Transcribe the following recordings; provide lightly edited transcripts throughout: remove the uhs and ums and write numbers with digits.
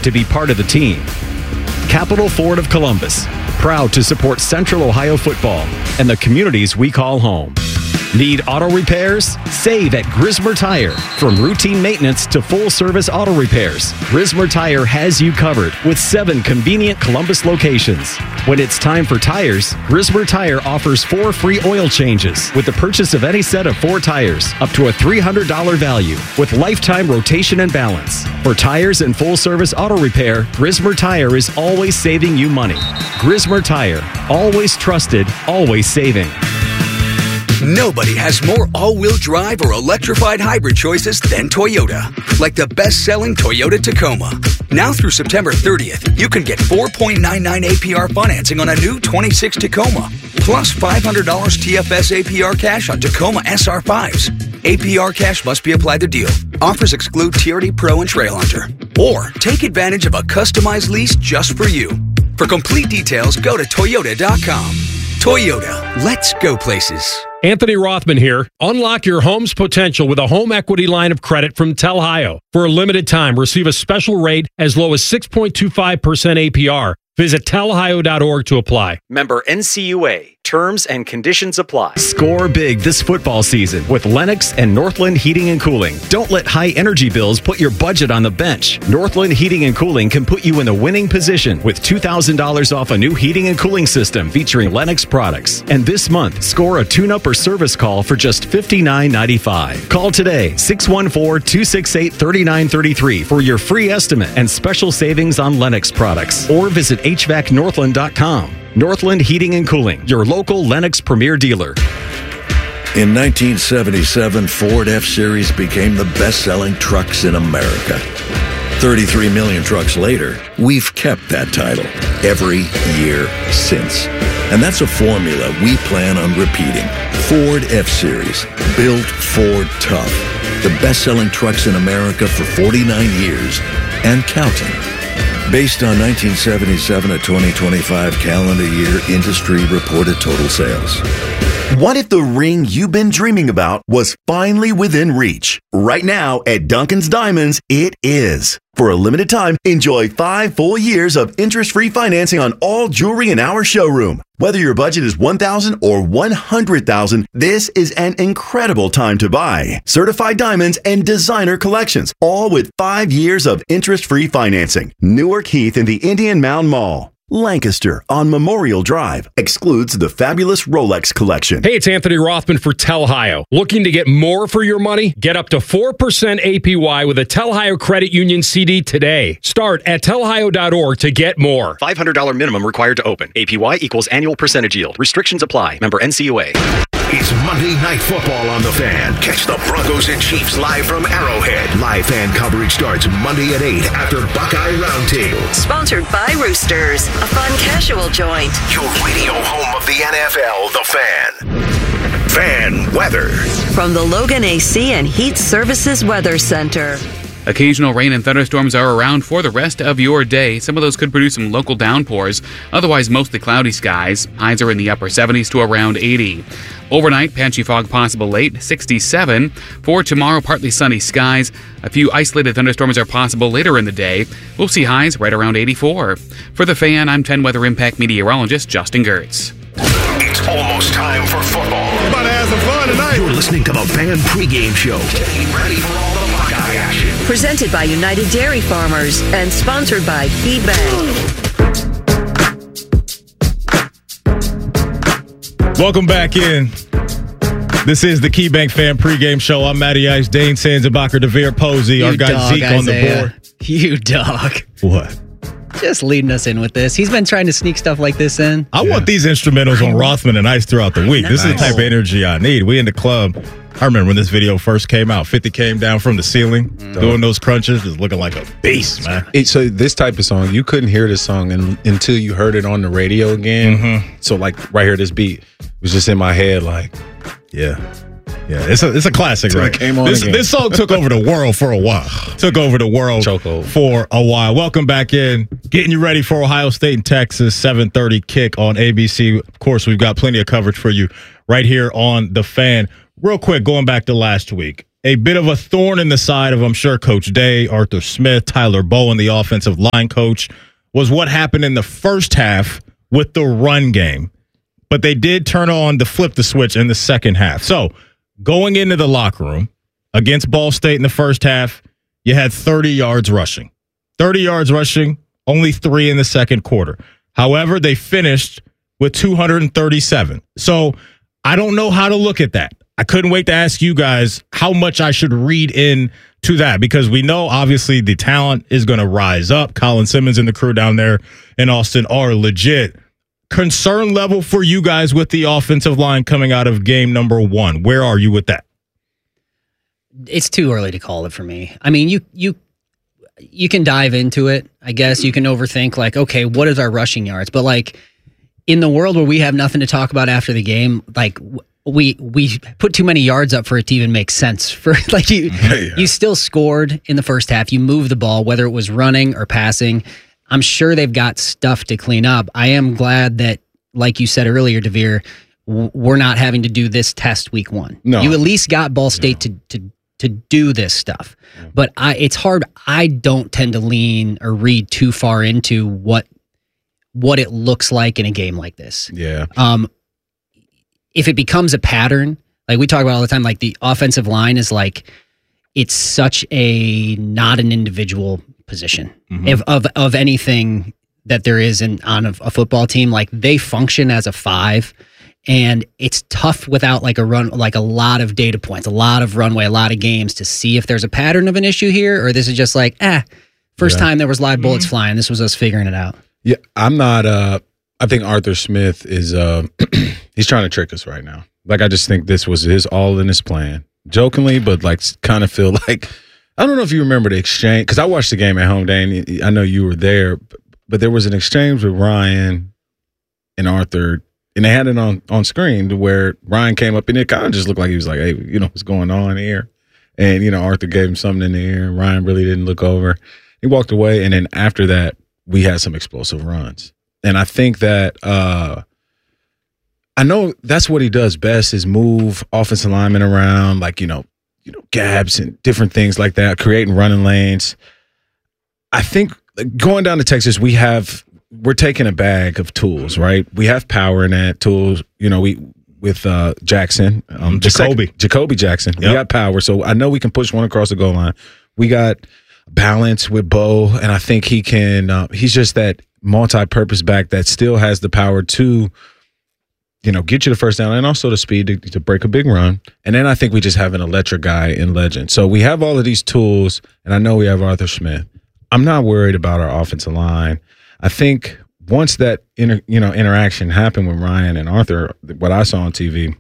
to be part of the team. Capital Ford of Columbus, proud to support Central Ohio football and the communities we call home. Need auto repairs? Save at Grismer Tire. From routine maintenance to full-service auto repairs, Grismer Tire has you covered with 7 convenient Columbus locations. When it's time for tires, Grismer Tire offers 4 free oil changes with the purchase of any set of 4 tires, up to a $300 value, with lifetime rotation and balance. For tires and full-service auto repair, Grismer Tire is always saving you money. Grismer Tire, always trusted, always saving. Nobody has more all-wheel drive or electrified hybrid choices than Toyota. Like the best-selling Toyota Tacoma. Now through September 30th, you can get 4.99 APR financing on a new 26 Tacoma, plus $500 TFS APR cash on Tacoma SR5s. APR cash must be applied to deal. Offers exclude TRD Pro and Trail Hunter. Or take advantage of a customized lease just for you. For complete details, go to Toyota.com. Toyota, let's go places. Anthony Rothman here. Unlock your home's potential with a home equity line of credit from Telhio. For a limited time, receive a special rate as low as 6.25% APR. Visit telhio.org to apply. Member NCUA. Terms and conditions apply. Score big this football season with Lennox and Northland Heating and Cooling. Don't let high energy bills put your budget on the bench. Northland Heating and Cooling can put you in the winning position with $2,000 off a new heating and cooling system featuring Lennox products. And this month, score a tune-up or service call for just $59.95. Call today, 614-268-3933 for your free estimate and special savings on Lennox products. Or visit hvacnorthland.com. Northland Heating and Cooling, your local Lennox premier dealer. In 1977, Ford F-Series became the best-selling trucks in America. 33 million trucks later, we've kept that title every year since. And that's a formula we plan on repeating. Ford F-Series, built Ford tough. The best-selling trucks in America for 49 years and counting. Based on 1977 to 2025 calendar year industry reported total sales. What if the ring you've been dreaming about was finally within reach? Right now at Duncan's Diamonds, it is. For a limited time, enjoy 5 full years of interest-free financing on all jewelry in our showroom. Whether your budget is $1,000 or $100,000, this is an incredible time to buy. Certified diamonds and designer collections, all with 5 years of interest-free financing. Newark Heath in the Indian Mound Mall. Lancaster on Memorial Drive excludes the fabulous Rolex collection. Hey, it's Anthony Rothman for Telhio. Looking to get more for your money? Get up to 4% APY with a Telhio Credit Union CD today. Start at telhio.org to get more. $500 minimum required to open. APY equals annual percentage yield. Restrictions apply. Member NCUA. It's Monday Night Football on The Fan. Catch the Broncos and Chiefs live from Arrowhead. Live fan coverage starts Monday at 8 after Buckeye Roundtable. Sponsored by Roosters, a fun casual joint. Your radio home of the NFL, The Fan. Fan weather. From the Logan AC and Heat Services Weather Center. Occasional rain and thunderstorms are around for the rest of your day. Some of those could produce some local downpours. Otherwise, mostly cloudy skies. Highs are in the upper 70s to around 80. Overnight, patchy fog possible late, 67. For tomorrow, partly sunny skies. A few isolated thunderstorms are possible later in the day. We'll see highs right around 84. For The Fan, I'm 10 Weather Impact meteorologist Justin Gertz. It's almost time for football. We're about to have some fun tonight. You're listening to the Fan pregame show. Getting ready for all the Buckeye action. Presented by United Dairy Farmers and sponsored by KeyBank. Welcome back in. This is the KeyBank Fan pregame show. I'm Matty Ice, Dane Sanzenbacher, DeVere Posey, our guy Zeke on the board. You dog. What? Just leading us in with this. He's been trying to sneak stuff like this in. I want these instrumentals on Rothman and Ice throughout the week. This is the type of energy I need. We in the club. I remember when this video first came out. 50 came down from the ceiling, doing those crunches, just looking like a beast, man. So this type of song, you couldn't hear this song until you heard it on the radio again. Mm-hmm. So like right here, this beat was just in my head, like, yeah, it's a classic, right? This song took over the world for a while. Took over the world for a while. Welcome back in. Getting you ready for Ohio State and Texas, 7:30 kick on ABC. Of course, we've got plenty of coverage for you right here on The Fan. Real quick, going back to last week, a bit of a thorn in the side of, I'm sure, Coach Day, Arthur Smith, Tyler Bowen, the offensive line coach, was what happened in the first half with the run game. But they did flip the switch in the second half. So going into the locker room against Ball State in the first half, you had 30 yards rushing. 30 yards rushing, only 3 in the second quarter. However, they finished with 237. So I don't know how to look at that. I couldn't wait to ask you guys how much I should read into that, because we know obviously the talent is going to rise up. Colin Simmons and the crew down there in Austin are legit. Concern level for you guys with the offensive line coming out of game number 1. Where are you with that? It's too early to call it for me. I mean, you can dive into it, I guess. You can overthink, like, okay, what is our rushing yards? But, like, in the world where we have nothing to talk about after the game, like, we put too many yards up for it to even make sense. For like you still scored in the first half. You moved the ball, whether it was running or passing. I'm sure they've got stuff to clean up. I am glad that, like you said earlier, Devere, we're not having to do this test week 1. No. You at least got Ball State to do this stuff. Yeah. But it's hard. I don't tend to lean or read too far into what it looks like in a game like this. Yeah. If it becomes a pattern, like we talk about all the time, like the offensive line is like, it's such a not an individual position of anything that there is on a football team. Like they function as a 5, and it's tough without like a run, like a lot of data points, a lot of runway, a lot of games to see if there's a pattern of an issue here, or this is just like, first time there was live bullets flying. This was us figuring it out. Yeah, I'm not. I think Arthur Smith is. He's trying to trick us right now. Like I just think this was all in his plan, jokingly, but like kind of feel like, I don't know if you remember the exchange, because I watched the game at home, Dane. I know you were there, but there was an exchange with Ryan and Arthur, and they had it on screen to where Ryan came up, and it kind of just looked like he was like, "Hey, what's going on here?" And Arthur gave him something in the ear, and Ryan really didn't look over. He walked away, and then after that, we had some explosive runs. And I think that I know that's what he does best, is move offensive linemen around, like, gaps and different things like that, creating running lanes. I think going down to Texas, we're taking a bag of tools, right? We have power in that tools, with Jackson, Jacoby Jackson. Yep. We got power, so I know we can push one across the goal line. We got balance with Bo, and I think he can. He's just that multi-purpose back that still has the power to, get you the first down, and also the speed to break a big run. And then I think we just have an electric guy in Legend. So we have all of these tools, and I know we have Arthur Smith. I'm not worried about our offensive line. I think once that interaction happened with Ryan and Arthur, what I saw on TV,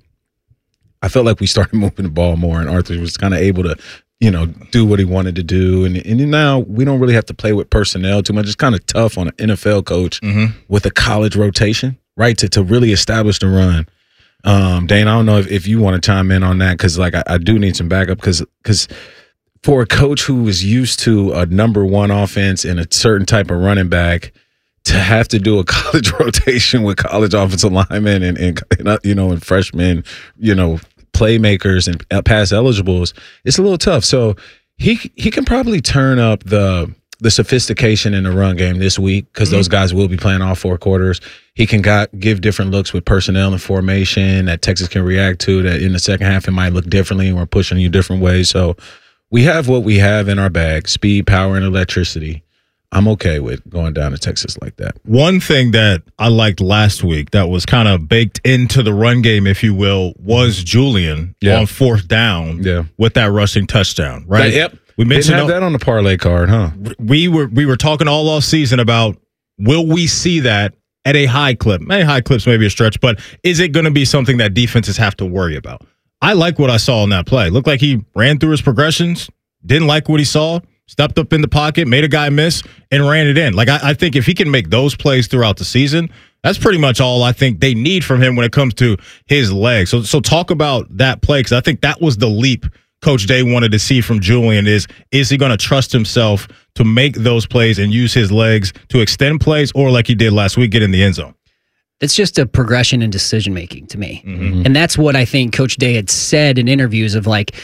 I felt like we started moving the ball more, and Arthur was kind of able to do what he wanted to do. And now we don't really have to play with personnel too much. It's kind of tough on an NFL coach with a college rotation, right, to really establish the run. Dane, I don't know if you want to chime in on that, because like I do need some backup, because for a coach who is used to a number 1 offense and a certain type of running back, to have to do a college rotation with college offensive linemen and freshmen, playmakers and pass eligibles, it's a little tough. So he can probably turn up the sophistication in the run game this week, because those guys will be playing all 4 quarters. He can give different looks with personnel and formation that Texas can react to, that in the second half it might look differently, and we're pushing you different ways. So we have what we have in our bag: speed, power, and electricity. I'm okay with going down to Texas like that. One thing that I liked last week that was kind of baked into the run game, if you will, was Julian on 4th down with that rushing touchdown, right? Yep. We mentioned didn't have that on the parlay card, huh? We were talking all off season about, will we see that at a high clip? High clips may be a stretch, but is it going to be something that defenses have to worry about? I like what I saw in that play. Looked like he ran through his progressions, didn't like what he saw, stepped up in the pocket, made a guy miss, and ran it in. Like, I think if he can make those plays throughout the season, that's pretty much all I think they need from him when it comes to his legs. So talk about that play, because I think that was the leap Coach Day wanted to see from Julian. Is he going to trust himself to make those plays and use his legs to extend plays, or like he did last week, get in the end zone? It's just a progression in decision-making to me. And that's what I think Coach Day had said in interviews of, like,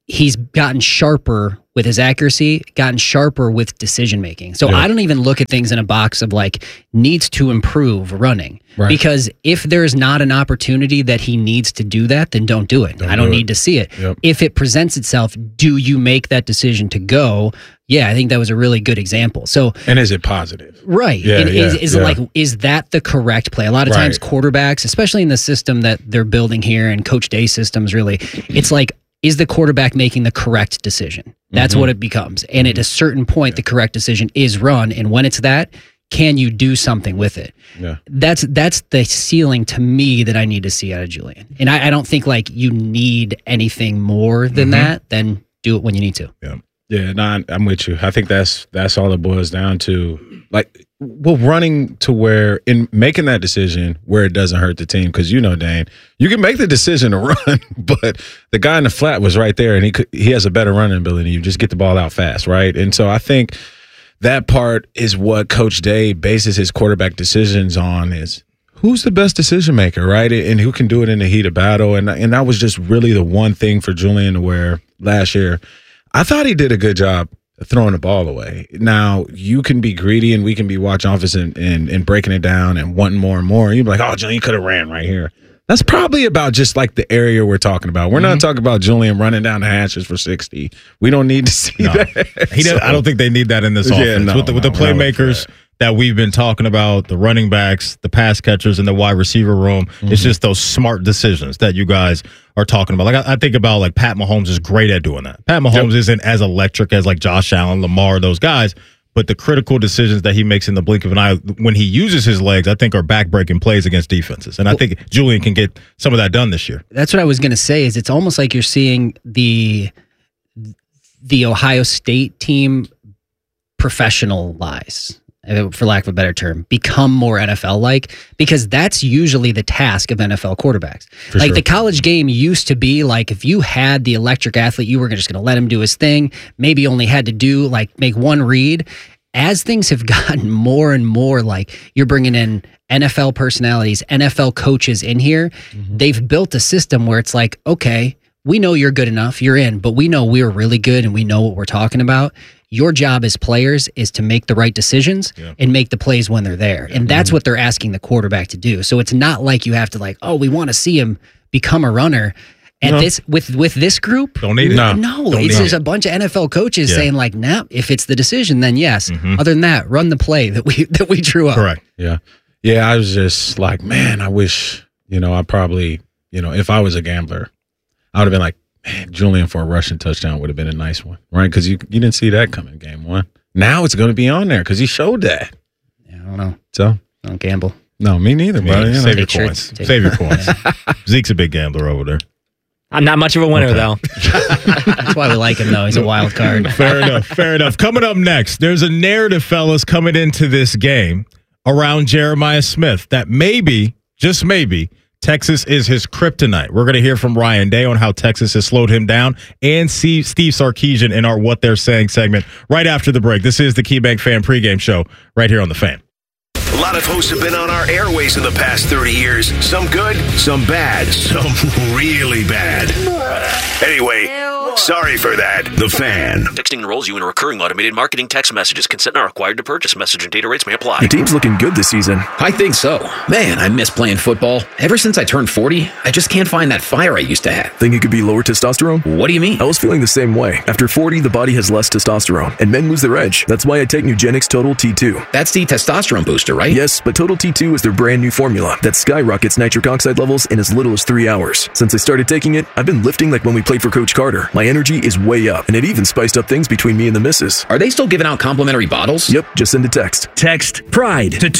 he's gotten sharper with his accuracy, gotten sharper with decision making. So I don't even look at things in a box of like needs to improve running. Right. Because if there's not an opportunity that he needs to do that, then don't do it. I don't need to see it. Yep. If it presents itself, do you make that decision to go? Yeah, I think that was a really good example. So, and is it positive? Right. Yeah, is that the correct play? A lot of times quarterbacks, especially in the system that they're building here and Coach Day systems really, it's like, is the quarterback making the correct decision? That's what it becomes. And at a certain point, the correct decision is run. And when it's that, can you do something with it? Yeah. That's the ceiling to me that I need to see out of Julian. And I don't think like you need anything more than that. Then do it when you need to. Yeah. Yeah, no, I'm with you. I think that's all it boils down to. Like, well, running to where, in making that decision where it doesn't hurt the team. Because Dane, you can make the decision to run, but the guy in the flat was right there, and he has a better running ability. You just get the ball out fast, right? And so I think that part is what Coach Day bases his quarterback decisions on, is who's the best decision maker, right? And who can do it in the heat of battle. And that was just really the one thing for Julian to where last year, I thought he did a good job throwing the ball away. Now, you can be greedy and we can be watching offense and breaking it down and wanting more and more. You'd be like, oh, Julian, you could have ran right here. That's probably about just like the area we're talking about. We're not talking about Julian running down the hashes for 60. We don't need to see that. I don't think they need that in this offense. With the playmakers that we've been talking about, the running backs, the pass catchers, and the wide receiver room, it's just those smart decisions that you guys are talking about. Like I think about like Pat Mahomes is great at doing that. Pat Mahomes isn't as electric as like Josh Allen, Lamar, those guys, but the critical decisions that he makes in the blink of an eye when he uses his legs, I think are back-breaking plays against defenses. And I think Julian can get some of that done this year. That's what I was going to say, is it's almost like you're seeing the Ohio State team professionalize, for lack of a better term, become more NFL-like, because that's usually the task of NFL quarterbacks. The college game used to be like, if you had the electric athlete, you were just going to let him do his thing, maybe only had to do like make one read. As things have gotten more and more like you're bringing in NFL personalities, NFL coaches in here, they've built a system where it's like, okay, we know you're good enough, you're in, but we know we're really good and we know what we're talking about. Your job as players is to make the right decisions and make the plays when they're there. And that's what they're asking the quarterback to do. So it's not like you have to like, oh, we want to see him become a runner. And with this group, don't need it. No, it's just a bunch of NFL coaches saying like, nah, if it's the decision, then yes. Other than that, run the play that we drew up. Correct. Yeah, I was just like, man, I wish, I probably, if I was a gambler, I would have been like, man, Julian for a rushing touchdown would have been a nice one, right? Because you didn't see that coming in game one. Now it's going to be on there because he showed that. Yeah, I don't know. So don't gamble. No, me neither, brother. Save your coins. Save your coins. Zeke's a big gambler over there. I'm not much of a winner, though. That's why we like him, though. He's a wild card. Fair enough. Coming up next, there's a narrative, fellas, coming into this game around Jeremiah Smith that maybe, just maybe, Texas is his kryptonite. We're going to hear from Ryan Day on how Texas has slowed him down, and see Steve Sarkisian in our What They're Saying segment right after the break. This is the KeyBank Fan pregame show right here on The Fan. A lot of hosts have been on our airways in the past 30 years. Some good, some bad, some really bad. Anyway, sorry for that. The Fan. Texting enrolls you in recurring automated marketing text messages. Consent not required to purchase. Message and data rates may apply. Your team's looking good this season. I think so. Man, I miss playing football. Ever since I turned 40, I just can't find that fire I used to have. Think it could be lower testosterone? What do you mean? I was feeling the same way. After 40, the body has less testosterone, and men lose their edge. That's why I take Nugenix Total T2. That's the testosterone booster, right? Yes, but Total T2 is their brand new formula that skyrockets nitric oxide levels in as little as 3 hours. Since I started taking it, I've been lifting like when we played for Coach Carter. My energy is way up, and it even spiced up things between me and the missus. Are they still giving out complimentary bottles? Yep, just send a text. Text PRIDE to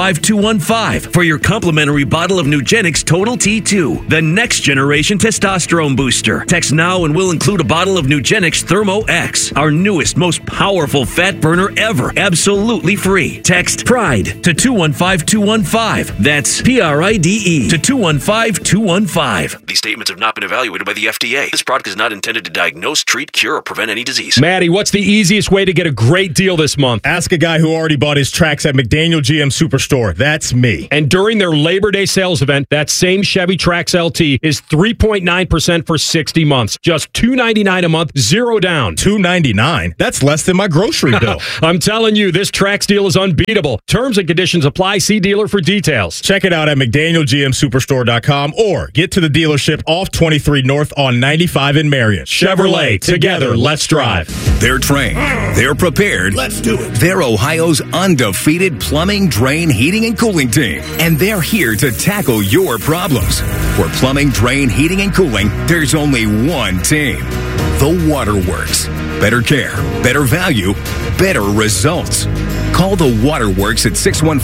215-215 for your complimentary bottle of Nugenix Total T2, the next generation testosterone booster. Text now and we'll include a bottle of Nugenix Thermo X, our newest, most powerful fat burner ever, absolutely free. Text PRIDE to 215-215. That's PRIDE to 215-215. These statements have not been evaluated by the FDA. This product is not intended to diagnose, treat, cure, or prevent any disease. Maddie, what's the easiest way to get a great deal this month? Ask a guy who already bought his tracks at McDaniel GM Superstore. That's me. And during their Labor Day sales event, that same Chevy Trax LT is 3.9% for 60 months. Just $299 a month, zero down. $299? That's less than my grocery bill. I'm telling you, this Trax deal is unbeatable. Terms and conditions apply. See dealer for details. Check it out at McDanielGMSuperstore.com or get to the dealership off 23 North on 95 in Marion. Chevrolet, together, let's drive. They're trained. They're prepared. Let's do it. They're Ohio's undefeated plumbing, drain, heating, and cooling team. And they're here to tackle your problems. For plumbing, drain, heating, and cooling, there's only one team. The Waterworks. Better care, better value, better results. Call the Waterworks at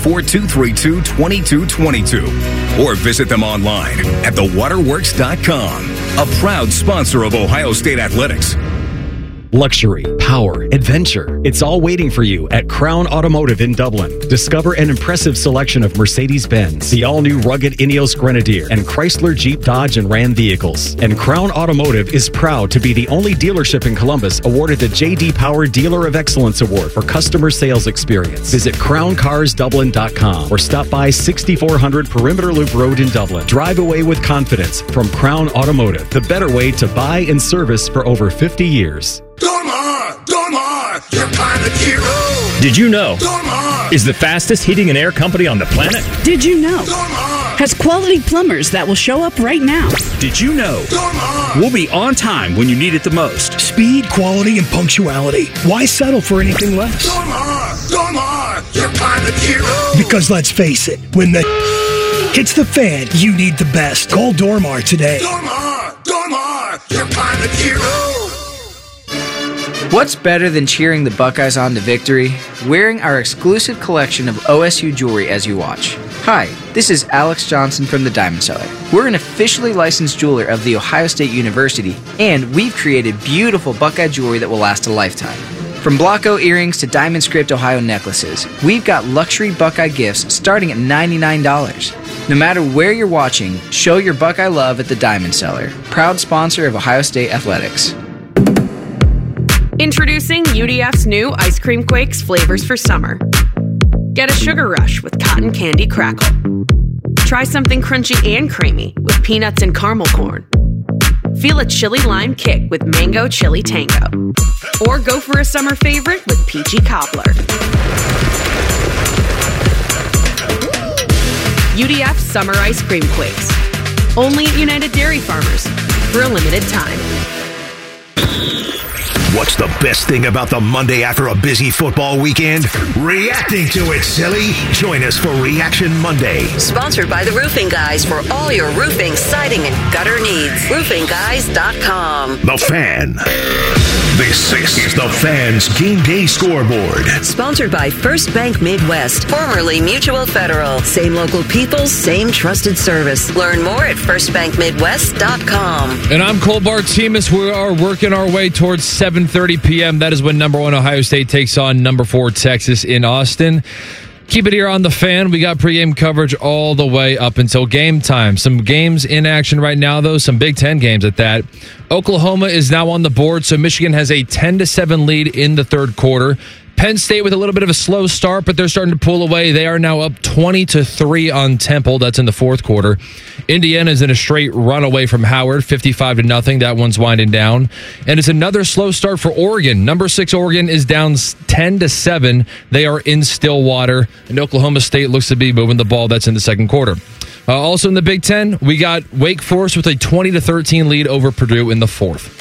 614-232-2222 or visit them online at thewaterworks.com. A proud sponsor of Ohio State Athletics. Luxury, power, adventure. It's all waiting for you at Crown Automotive in Dublin. Discover an impressive selection of Mercedes-Benz, the all-new rugged Ineos Grenadier, and Chrysler, Jeep, Dodge, and Ram vehicles. And Crown Automotive is proud to be the only dealership in Columbus awarded the J.D. Power Dealer of Excellence Award for customer sales experience. Visit crowncarsdublin.com or stop by 6400 Perimeter Loop Road in Dublin. Drive away with confidence from Crown Automotive, the better way to buy and service for over 50 years. Dormar, your pilot hero. Did you know? Dormar is the fastest heating and air company on the planet? Did you know? Dormar has quality plumbers that will show up right now. Did you know? Dormar we'll be on time when you need it the most. Speed, quality, and punctuality. Why settle for anything less? Dormar, your pilot hero. Because let's face it, when the hits the fan, you need the best. Call Dormar today. Dormar, your pilot hero. What's better than cheering the Buckeyes on to victory? Wearing our exclusive collection of OSU jewelry as you watch. Hi, this is Alex Johnson from the Diamond Cellar. We're an officially licensed jeweler of The Ohio State University, and we've created beautiful Buckeye jewelry that will last a lifetime. From Blocko earrings to Diamond Script Ohio necklaces, we've got luxury Buckeye gifts starting at $99. No matter where you're watching, show your Buckeye love at the Diamond Cellar, proud sponsor of Ohio State Athletics. Introducing UDF's new Ice Cream Quakes flavors for summer. Get a sugar rush with cotton candy crackle. Try something crunchy and creamy with peanuts and caramel corn. Feel a chili lime kick with mango chili tango. Or go for a summer favorite with peachy cobbler. UDF Summer Ice Cream Quakes. Only at United Dairy Farmers for a limited time. What's the best thing about the Monday after a busy football weekend? Reacting to it, silly. Join us for Reaction Monday. Sponsored by the Roofing Guys for all your roofing, siding, and gutter needs. RoofingGuys.com. The Fan. This is The Fan's Game Day Scoreboard. Sponsored by First Bank Midwest, formerly Mutual Federal. Same local people, same trusted service. Learn more at firstbankmidwest.com. And I'm Cole Bartimus. We are working our way towards 7:30 p.m. That is when number 1 Ohio State takes on number 4 Texas in Austin. Keep it here on The Fan. We got pregame coverage all the way up until game time. Some games in action right now, though. Some Big Ten games at that. Oklahoma is now on the board, so Michigan has a 10-7 lead in the third quarter. Penn State with a little bit of a slow start, but they're starting to pull away. They are now up 20-3 on Temple. That's in the fourth quarter. Indiana is in a straight run away from Howard, 55-0. That one's winding down. And it's another slow start for Oregon. Number 6 Oregon is down 10-7. They are in Stillwater, and Oklahoma State looks to be moving the ball. That's in the second quarter. Also in the Big Ten, we got Wake Forest with a 20-13 lead over Purdue in the fourth.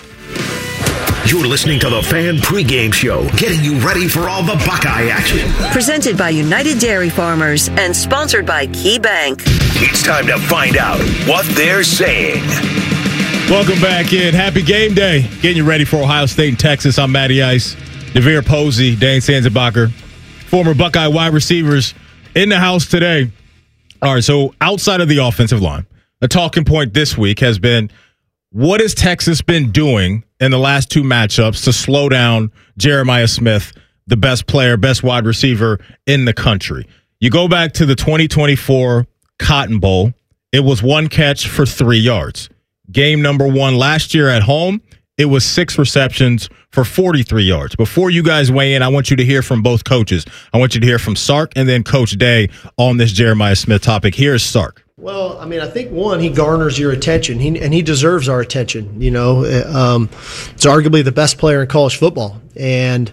You're listening to The Fan pregame show, getting you ready for all the Buckeye action. Presented by United Dairy Farmers and sponsored by Key Bank. It's time to find out what they're saying. Welcome back in. Happy game day. Getting you ready for Ohio State and Texas. I'm Matty Ice, Devere Posey, Dane Sanzenbacher, former Buckeye wide receivers in the house today. All right, so outside of the offensive line, the talking point this week has been, what has Texas been doing in the last 2 matchups to slow down Jeremiah Smith, the best player, best wide receiver in the country? You go back to the 2024 Cotton Bowl, it was 1 catch for 3 yards. Game number 1 last year at home, it was 6 receptions for 43 yards. Before you guys weigh in, I want you to hear from both coaches. I want you to hear from Sark and then Coach Day on this Jeremiah Smith topic. Here's Sark. Well, I mean, I think, one, he garners your attention, and he deserves our attention. You know, it's arguably the best player in college football. And,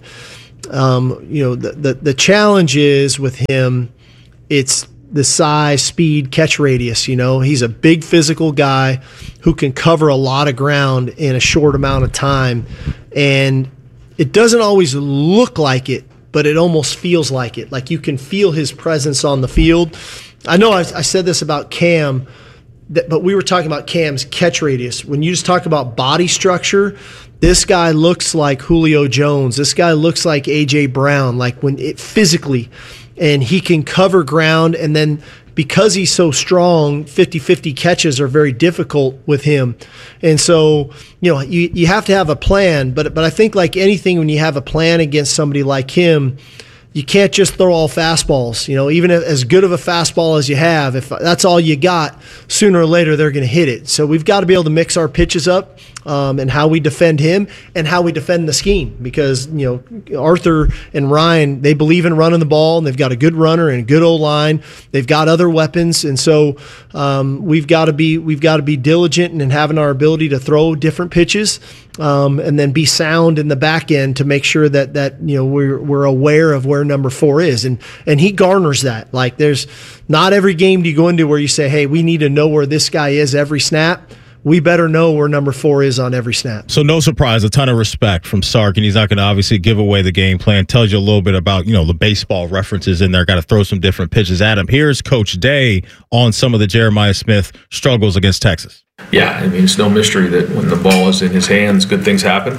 you know, the challenge is with him, it's the size, speed, catch radius. You know, he's a big physical guy who can cover a lot of ground in a short amount of time. And it doesn't always look like it, but it almost feels like it. Like you can feel his presence on the field. I know I said this about Cam, but we were talking about Cam's catch radius. When you just talk about body structure, this guy looks like Julio Jones. This guy looks like A.J. Brown, like when it physically, and he can cover ground. And then because he's so strong, 50-50 catches are very difficult with him. And so, you know, you have to have a plan. But I think like anything, when you have a plan against somebody like him, you can't just throw all fastballs. You know, even as good of a fastball as you have, if that's all you got, sooner or later they're going to hit it. So we've got to be able to mix our pitches up and how we defend him and how we defend the scheme. Because, you know, Arthur and Ryan, they believe in running the ball, and they've got a good runner and a good O-line. They've got other weapons, and so we've got to be diligent in having our ability to throw different pitches. And then be sound in the back end to make sure that you know we're aware of where number 4 is, and he garners that. Like there's not every game do you go into where you say, hey, we need to know where this guy is every snap. We better know where number 4 is on every snap. So no surprise, a ton of respect from Sark, and he's not going to obviously give away the game plan. Tells you a little bit about, you know, the baseball references in there. Got to throw some different pitches at him. Here's Coach Day on some of the Jeremiah Smith struggles against Texas. Yeah, I mean, it's no mystery that when the ball is in his hands, good things happen.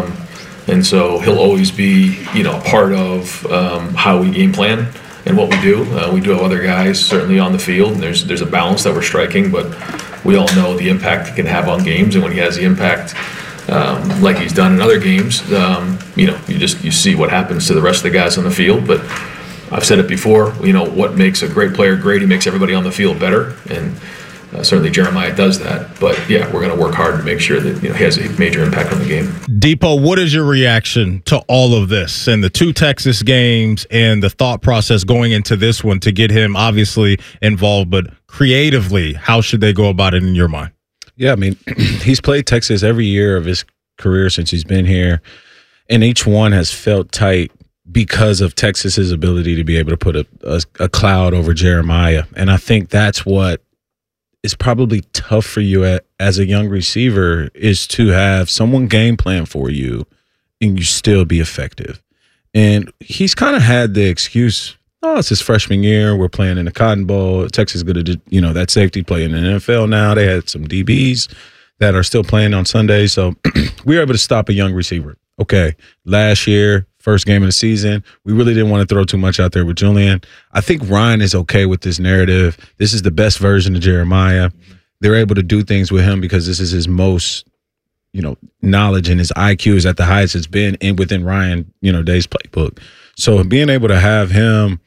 And so he'll always be, you know, a part of how we game plan and what we do. We do have other guys certainly on the field, and there's a balance that we're striking, but we all know the impact he can have on games, and when he has the impact like he's done in other games, you know, you see what happens to the rest of the guys on the field. But I've said it before, you know, what makes a great player great, he makes everybody on the field better, and certainly Jeremiah does that. But yeah, we're going to work hard to make sure that, you know, he has a major impact on the game. Depot, what is your reaction to all of this and the 2 Texas games and the thought process going into this one to get him obviously involved, but creatively, how should they go about it in your mind? Yeah, I mean, he's played Texas every year of his career since he's been here, and each one has felt tight because of Texas's ability to be able to put a cloud over Jeremiah. And I think that's what is probably tough for you as a young receiver, is to have someone game plan for you and you still be effective. And he's kind of had the excuse, oh, it's his freshman year, we're playing in the Cotton Bowl, Texas is good at, you know, that safety playing in the NFL now. They had some DBs that are still playing on Sundays, so we were able to stop a young receiver. Okay, last year, first game of the season, we really didn't want to throw too much out there with Julian. I think Ryan is okay with this narrative. This is the best version of Jeremiah. They're able to do things with him because this is his most, you know, knowledge, and his IQ is at the highest it's been within Ryan, you know, Day's playbook. So being able to have him,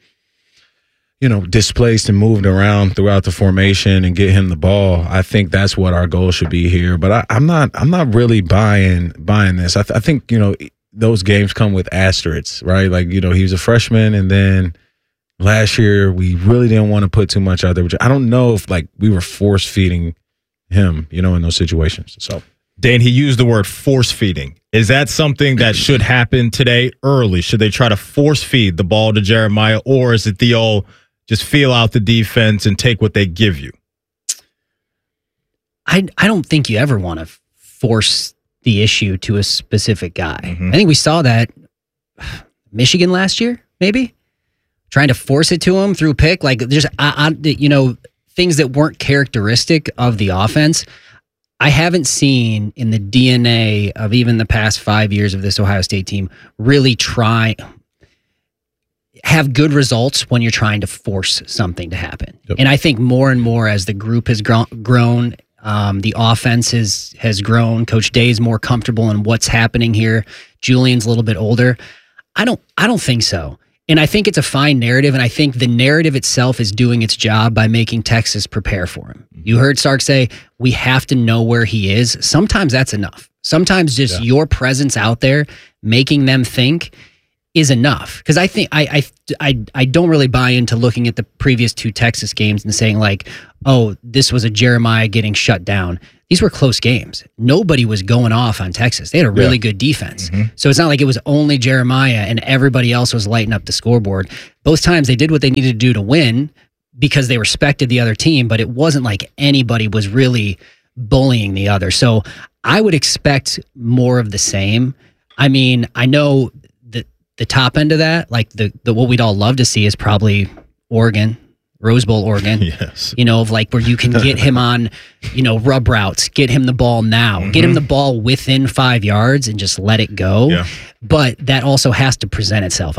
you know, displaced and moved around throughout the formation and get him the ball, I think that's what our goal should be here. But I'm not really buying this. I think, you know, those games come with asterisks, right? Like, you know, he was a freshman, and then last year we really didn't want to put too much out there. Which I don't know if like we were force feeding him, you know, in those situations. So, Dan, he used the word force feeding. Is that something that should happen today early? Should they try to force feed the ball to Jeremiah, or is it the old just feel out the defense and take what they give you? I don't think you ever want to force the issue to a specific guy. I think we saw that Michigan last year, maybe trying to force it to him through pick, like just you know, things that weren't characteristic of the offense. I haven't seen in the DNA of even the past 5 years of this Ohio State team really have good results when you're trying to force something to happen. Yep. And I think more and more as the group has grown, the offense has grown. Coach Day is more comfortable in what's happening here. Julian's a little bit older. I don't think so. And I think it's a fine narrative, and I think the narrative itself is doing its job by making Texas prepare for him. You heard Sark say, we have to know where he is. Sometimes that's enough. Sometimes just your presence out there, making them think, is enough. Because I think I don't really buy into looking at the previous 2 Texas games and saying like, oh, this was a Jeremiah getting shut down. These were close games. Nobody was going off on Texas. They had a really good defense. So it's not like it was only Jeremiah and everybody else was lighting up the scoreboard. Both times they did what they needed to do to win because they respected the other team, but it wasn't like anybody was really bullying the other. So I would expect more of the same. I mean, I know the top end of that, like the what we'd all love to see is probably Oregon, Rose Bowl, Oregon. Yes. You know, of like where you can get him on, you know, rub routes, get him the ball now, get him the ball within 5 yards and just let it go. Yeah. But that also has to present itself.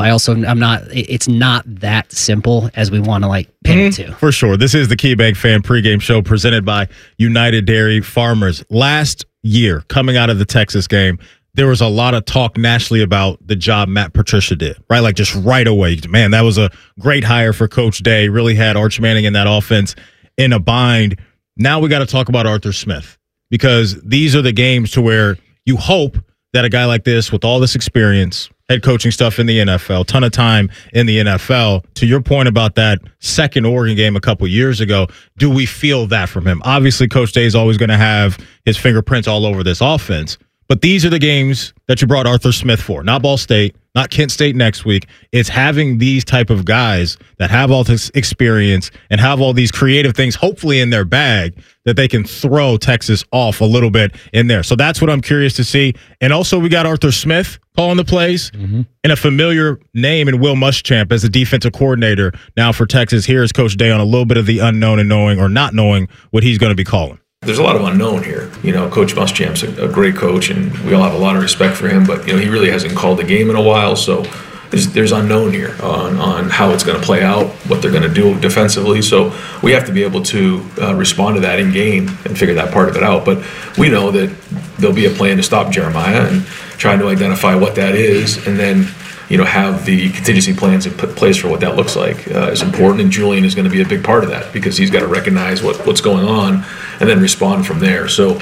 It's not that simple as we want to like pin it to. For sure. This is the KeyBank Fan pregame show presented by United Dairy Farmers. Last year, coming out of the Texas game, there was a lot of talk nationally about the job Matt Patricia did, right? Like just right away. Man, that was a great hire for Coach Day. Really had Arch Manning in that offense in a bind. Now we got to talk about Arthur Smith because these are the games to where you hope that a guy like this with all this experience, head coaching stuff in the NFL, ton of time in the NFL, to your point about that second Oregon game a couple years ago, do we feel that from him? Obviously, Coach Day is always going to have his fingerprints all over this offense. But these are the games that you brought Arthur Smith for, not Ball State, not Kent State next week. It's having these type of guys that have all this experience and have all these creative things, hopefully in their bag, that they can throw Texas off a little bit in there. So that's what I'm curious to see. And also we got Arthur Smith calling the plays and a familiar name in Will Muschamp as the defensive coordinator now for Texas. Here is Coach Day on a little bit of the unknown and knowing or not knowing what he's going to be calling. There's a lot of unknown here. You know, Coach Muschamp's a great coach, and we all have a lot of respect for him, but, you know, he really hasn't called the game in a while, so there's unknown here on how it's going to play out, what they're going to do defensively. So we have to be able to respond to that in game and figure that part of it out. But we know that there'll be a plan to stop Jeremiah and trying to identify what that is, and then, you know, have the contingency plans in place for what that looks like is important. And Julian is going to be a big part of that because he's got to recognize what's going on and then respond from there. So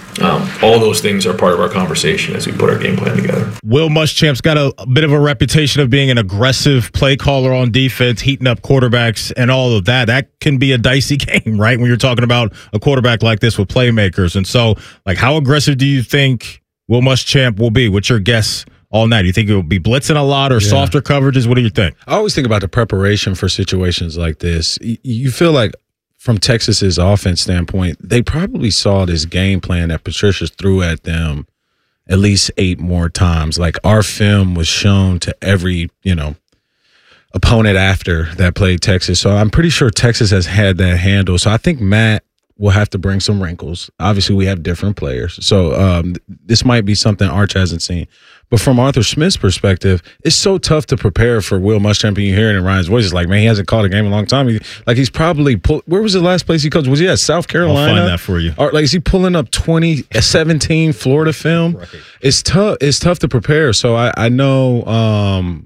all those things are part of our conversation as we put our game plan together. Will Muschamp's got a bit of a reputation of being an aggressive play caller on defense, heating up quarterbacks and all of that. That can be a dicey game, right? When you're talking about a quarterback like this with playmakers. And so, like, how aggressive do you think Will Muschamp will be? What's your guess all night? Do you think it will be blitzing a lot or softer coverages? What do you think? I always think about the preparation for situations like this. You feel like from Texas's offense standpoint, they probably saw this game plan that Patricia threw at them at least 8 more times. Like, our film was shown to every, opponent after that played Texas. So I'm pretty sure Texas has had that handle. So I think Matt will have to bring some wrinkles. Obviously, we have different players. So this might be something Arch hasn't seen. But from Arthur Smith's perspective, it's so tough to prepare for Will Muschamp. And you hear it in Ryan's voice. It's like, man, he hasn't called a game in a long time. He's probably where was the last place he coached? Was he at South Carolina? I'll find that for you. Or is he pulling up 2017 Florida film? Right. It's tough. It's tough to prepare. So I know,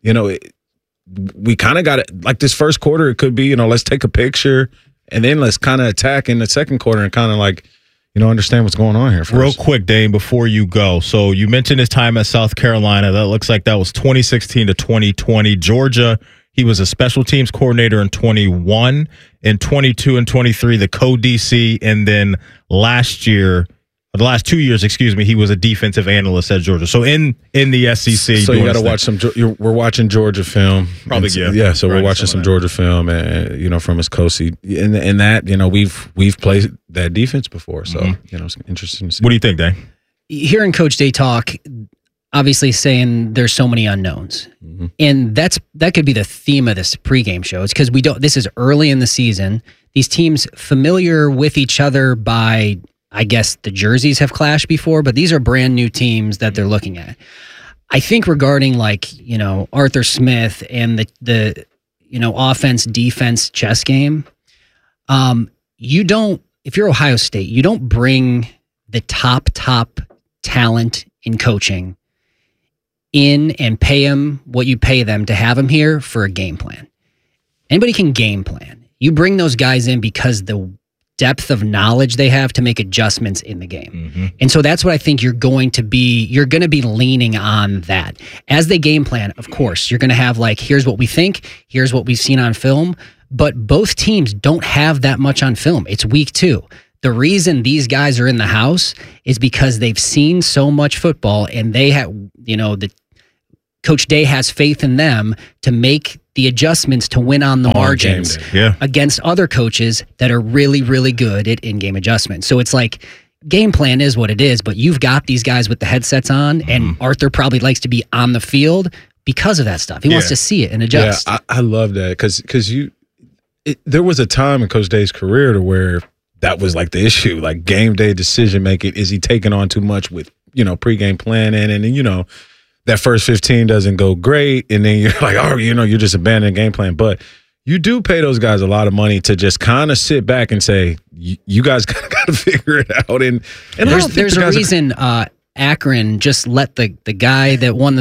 we kind of got it. Like this first quarter, it could be, let's take a picture and then let's kind of attack in the second quarter and kind of like, understand what's going on here first. Real quick, Dane, before you go. So you mentioned his time at South Carolina. That looks like that was 2016 to 2020. Georgia, he was a special teams coordinator in 21. In 22 and 23, the co-DC. And then the last 2 years, he was a defensive analyst at Georgia. So in the SEC. So you got to watch we're watching Georgia film. Probably, yeah. So we're watching some Georgia film, and from his coach. In that, we've played that defense before. So, it's interesting to see. What do you think, Dane? Hearing Coach Day talk, obviously saying there's so many unknowns. And that could be the theme of this pregame show. It's because this is early in the season. These teams familiar with each other by, I guess, the jerseys have clashed before, but these are brand new teams that they're looking at. I think regarding Arthur Smith and the offense defense chess game, if you're Ohio State, you don't bring the top talent in coaching in and pay them what you pay them to have them here for a game plan. Anybody can game plan. You bring those guys in because the depth of knowledge they have to make adjustments in the game. And so that's what I think you're going to be leaning on that. As they game plan, of course, you're going to have like, here's what we think, here's what we've seen on film, but both teams don't have that much on film. It's week 2. The reason these guys are in the house is because they've seen so much football, and they have, Coach Day has faith in them to make the adjustments to win on the margins against other coaches that are really, really good at in-game adjustments. So it's like, game plan is what it is, but you've got these guys with the headsets on, and Arthur probably likes to be on the field because of that stuff. He wants to see it and adjust. Yeah, I love that because there was a time in Coach Day's career to where that was like the issue, like game day decision making. Is he taking on too much with, pregame planning? And then, that first 15 doesn't go great. And then you're like, you're just abandoning game plan. But you do pay those guys a lot of money to just kind of sit back and say, you guys got to figure it out. And there's a reason Akron just let the guy that won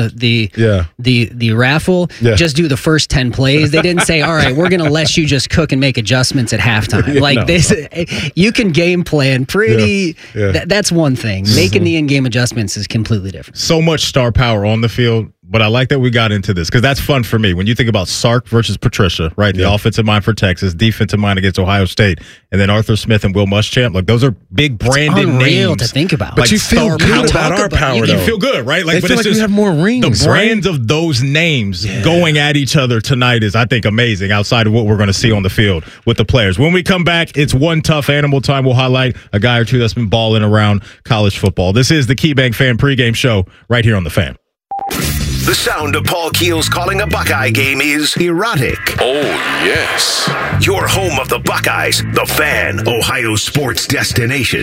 the raffle just do the first 10 plays. They didn't say, all right, we're going to let you just cook and make adjustments at halftime. This, you can game plan pretty. That's one thing. Making the in-game adjustments is completely different. So much star power on the field. But I like that we got into this because that's fun for me. When you think about Sark versus Patricia, right? The offensive mind for Texas, defensive mind against Ohio State, and then Arthur Smith and Will Muschamp. Like, those are big branded names. To think about. But like, you feel good about our power, You feel good, right? Like, but it's just, we have more rings. The brands of those names going at each other tonight is, I think, amazing outside of what we're going to see on the field with the players. When we come back, it's one tough animal time. We'll highlight a guy or two that's been balling around college football. This is the KeyBank Fan pregame show right here on The Fan. The sound of Paul Keels calling a Buckeye game is erotic. Oh, yes. Your home of the Buckeyes, The Fan, Ohio sports destination.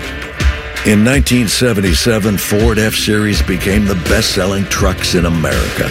In 1977, Ford F-Series became the best-selling trucks in America.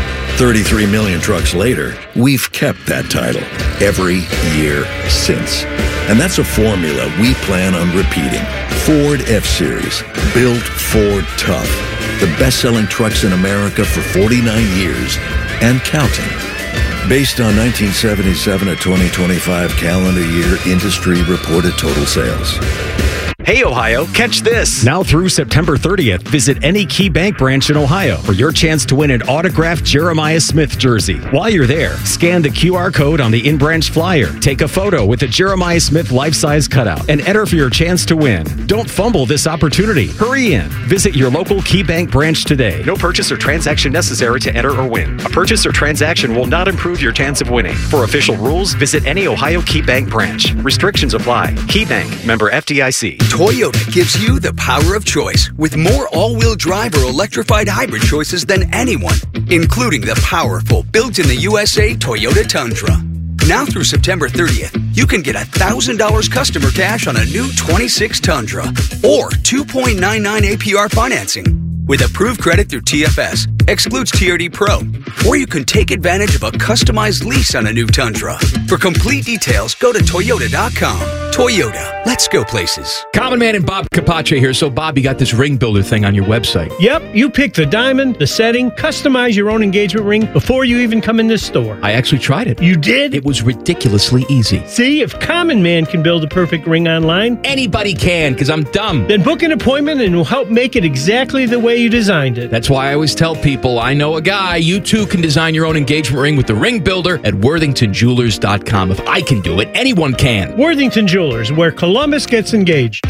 33 million trucks later, we've kept that title every year since. And that's a formula we plan on repeating. Ford F-Series, built Ford tough. The best-selling trucks in America for 49 years and counting. Based on 1977 to 2025 calendar year industry reported total sales. Hey, Ohio, catch this. Now through September 30th, visit any KeyBank branch in Ohio for your chance to win an autographed Jeremiah Smith jersey. While you're there, scan the QR code on the in-branch flyer, take a photo with a Jeremiah Smith life-size cutout, and enter for your chance to win. Don't fumble this opportunity. Hurry in. Visit your local KeyBank branch today. No purchase or transaction necessary to enter or win. A purchase or transaction will not improve your chance of winning. For official rules, visit any Ohio KeyBank branch. Restrictions apply. KeyBank, member FDIC. Toyota gives you the power of choice with more all-wheel drive or electrified hybrid choices than anyone, including the powerful built-in-the-USA Toyota Tundra. Now through September 30th, you can get $1,000 customer cash on a new 26 Tundra or 2.99 APR financing. With approved credit through TFS, excludes TRD Pro, or you can take advantage of a customized lease on a new Tundra. For complete details, go to Toyota.com. Toyota, let's go places. Common Man and Bob Capace here. So, Bob, you got this ring builder thing on your website. Yep, you pick the diamond, the setting, customize your own engagement ring before you even come in this store. I actually tried it. You did? It was ridiculously easy. See, if Common Man can build a perfect ring online, anybody can, because I'm dumb. Then book an appointment and we'll help make it exactly the way you designed it. That's why I always tell people, I know a guy. You too can design your own engagement ring with the ring builder at WorthingtonJewelers.com. If I can do it, anyone can. Worthington Jewelers, where Columbus gets engaged.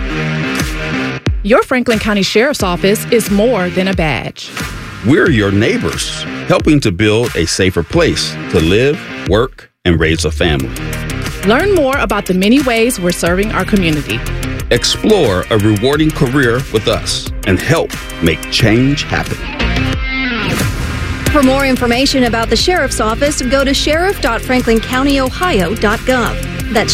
Your Franklin County Sheriff's Office is more than a badge. We're your neighbors, helping to build a safer place to live, work, and raise a family. Learn more about the many ways we're serving our community. Explore a rewarding career with us and help make change happen. For more information about the Sheriff's Office, go to sheriff.franklincountyohio.gov. That's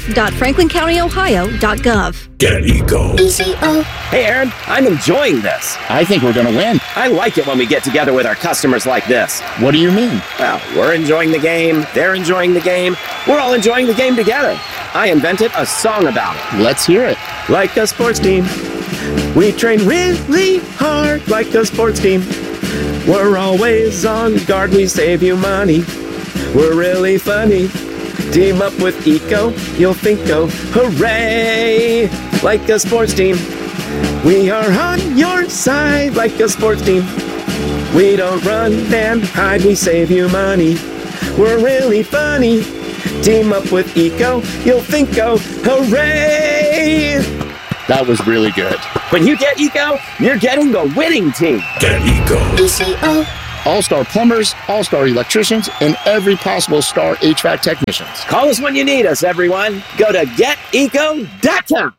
sheriff.franklincountyohio.gov. Get Eco. Hey, Aaron, I'm enjoying this. I think we're going to win. I like it when we get together with our customers like this. What do you mean? Well, we're enjoying the game. They're enjoying the game. We're all enjoying the game together. I invented a song about it. Let's hear it. Like a sports team. We train really hard like a sports team. We're always on guard. We save you money. We're really funny. Team up with Eco, you'll think, oh, hooray! Like a sports team. We are on your side like a sports team. We don't run and hide, we save you money. We're really funny. Team up with Eco, you'll think, oh, hooray! That was really good. When you get Eco, you're getting the winning team. Get Eco. All-star plumbers, all-star electricians, and every possible star HVAC technicians. Call us when you need us, everyone. Go to geteco.com.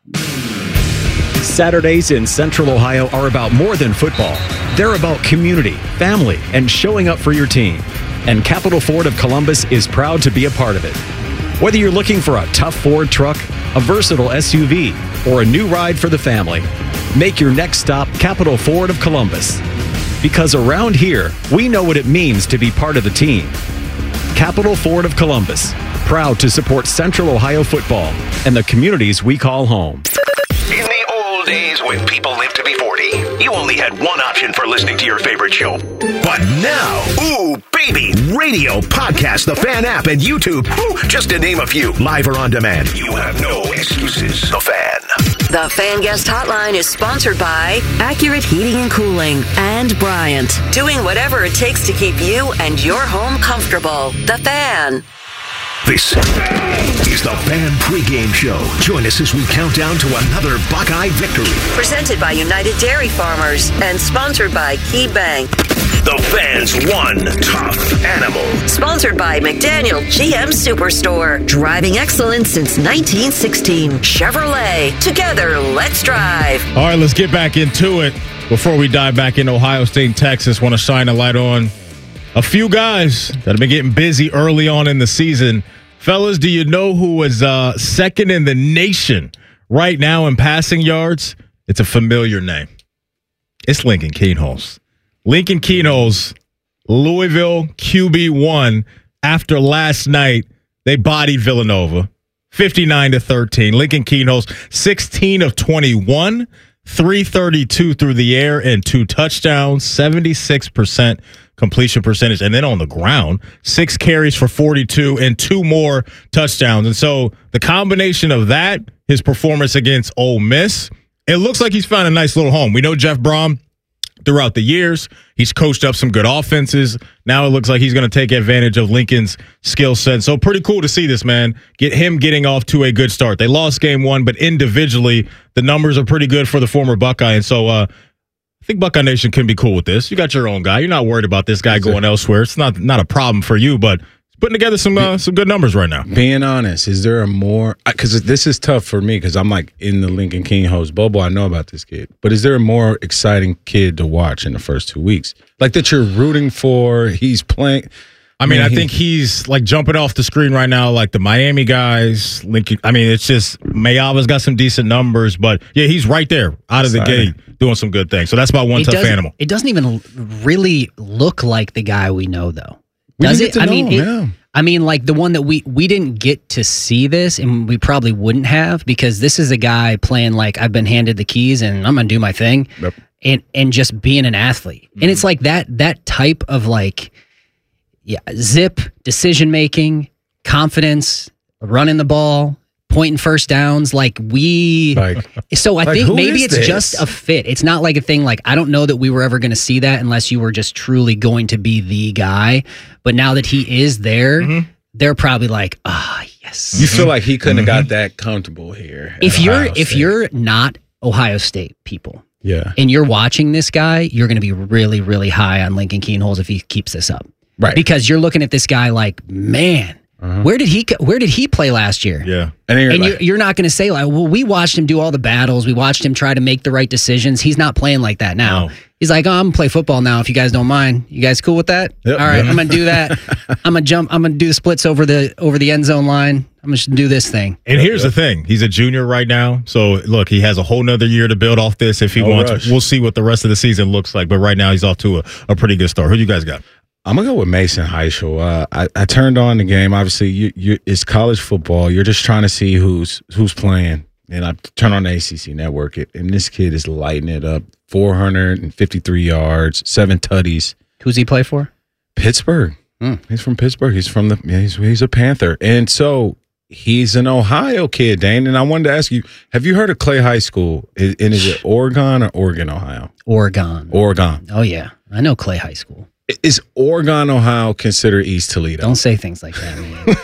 Saturdays in Central Ohio are about more than football. They're about community, family, and showing up for your team. And Capital Ford of Columbus is proud to be a part of it. Whether you're looking for a tough Ford truck, a versatile SUV, or a new ride for the family, make your next stop Capital Ford of Columbus. Because around here, we know what it means to be part of the team. Capital Ford of Columbus, proud to support Central Ohio football and the communities we call home. In the old days when people lived to be 40, you only had one option for listening to your favorite show. But now, ooh, baby, radio, podcast, the Fan app, and YouTube, just to name a few, live or on demand. You have no excuses. The Fan. The Fan Guest Hotline is sponsored by Accurate Heating and Cooling and Bryant, doing whatever it takes to keep you and your home comfortable. The Fan. This is the Fan pregame show. Join us as we count down to another Buckeye victory. Presented by United Dairy Farmers and sponsored by Key Bank. The Fan's one tough animal. Sponsored by McDaniel GM Superstore. Driving excellence since 1916. Chevrolet. Together, let's drive. All right, let's get back into it. Before we dive back into Ohio State and Texas, want to shine a light on a few guys that have been getting busy early on in the season. Fellas, do you know who is second in the nation right now in passing yards? It's a familiar name. It's Lincoln Kienholz. Lincoln Kienholz, Louisville QB1. After last night, they bodied Villanova 59-13. Lincoln Kienholz, 16 of 21, 332 through the air and 2 touchdowns, 76% completion percentage. And then on the ground, 6 carries for 42 and 2 more touchdowns. And so the combination of that, his performance against Ole Miss, it looks like he's found a nice little home. We know Jeff Brom throughout the years, he's coached up some good offenses. Now it looks like he's going to take advantage of Lincoln's skill set. So pretty cool to see this, man. Get him getting off to a good start. They lost game 1, but individually, the numbers are pretty good for the former Buckeye. And so I think Buckeye Nation can be cool with this. You got your own guy. You're not worried about this guy going elsewhere. It's not a problem for you, but putting together some good numbers right now. Being honest, is there a more – because this is tough for me because I'm like in the Lincoln Kienholz bubble. I know about this kid. But is there a more exciting kid to watch in the first 2 weeks? Like that you're rooting for, he's playing – I mean, I think he's like jumping off the screen right now, like the Miami guys. Lincoln. I mean, it's just Mayava's got some decent numbers, but yeah, he's right there out of the gate doing some good things. So that's my one tough animal. It doesn't even really look like the guy we know, though. Does it? I mean, like the one that we didn't get to see this, and we probably wouldn't have, because this is a guy playing like I've been handed the keys and I'm gonna do my thing, and just being an athlete. And it's like that type of like. Yeah, zip, decision-making, confidence, running the ball, pointing first downs. So I think maybe it's just a fit. It's not like a thing like, I don't know that we were ever going to see that unless you were just truly going to be the guy. But now that he is there, they're probably like, yes. You feel like he couldn't have got that comfortable here. If you're not Ohio State people, and you're watching this guy, you're going to be really, really high on Lincoln Kienholz if he keeps this up. Right. Because you're looking at this guy like, man, where did he play last year? Yeah. And you're not going to say like, well, we watched him do all the battles. We watched him try to make the right decisions. He's not playing like that now. No. He's like, I'm going to play football now if you guys don't mind. You guys cool with that? Yep. All right, I'm going to do that. I'm going to jump. I'm going to do the splits over the end zone line. I'm going to do this thing. And here's the thing. He's a junior right now. So, look, he has a whole nother year to build off this if he wants. Rush. We'll see what the rest of the season looks like. But right now, he's off to a pretty good start. Who you guys got? I'm going to go with Mason Heischel. I turned on the game. Obviously, it's college football. You're just trying to see who's playing. And I turned on the ACC network, and this kid is lighting it up. 453 yards, 7 tutties. Who's he play for? Pittsburgh. He's from Pittsburgh. He's from he's a Panther. And so he's an Ohio kid, Dane. And I wanted to ask you, have you heard of Clay High School? And is it Oregon or Oregon, Ohio? Oregon. Oh, yeah. I know Clay High School. Is Oregon, Ohio considered East Toledo? Don't say things like that, man.